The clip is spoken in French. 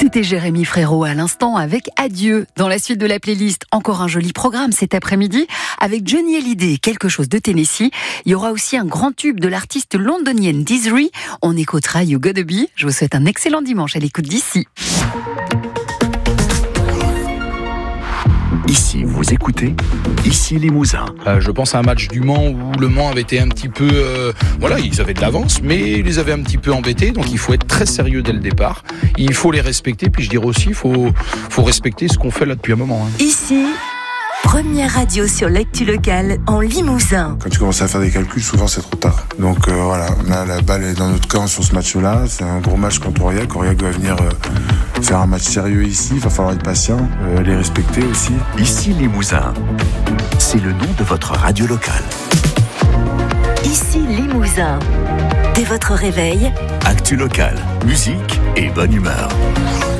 C'était Jérémy Frérot à l'instant avec Adieu. Dans la suite de la playlist, encore un joli programme cet après-midi avec Johnny Hallyday, quelque chose de Tennessee. Il y aura aussi un grand tube de l'artiste londonienne Des'ree. On écoutera You Gotta Be. Je vous souhaite un excellent dimanche à l'écoute d'ici. Ici, vous écoutez Ici Limousin. Je pense à un match du Mans où le Mans avait été un petit peu... ils avaient de l'avance, mais ils les avaient un petit peu embêtés. Donc il faut être très sérieux dès le départ. Il faut les respecter. Puis je dirais aussi, il faut respecter ce qu'on fait là depuis un moment. Ici, première radio sur l'actu locale en Limousin. Quand tu commences à faire des calculs, souvent c'est trop tard. Donc on a la balle est dans notre camp sur ce match-là. C'est un gros match contre Aurillac. Aurillac doit venir faire un match sérieux ici. Il va falloir être patient, les respecter aussi. Ici Limousin, c'est le nom de votre radio locale. Ici Limousin. Dès votre réveil, actu locale, musique et bonne humeur.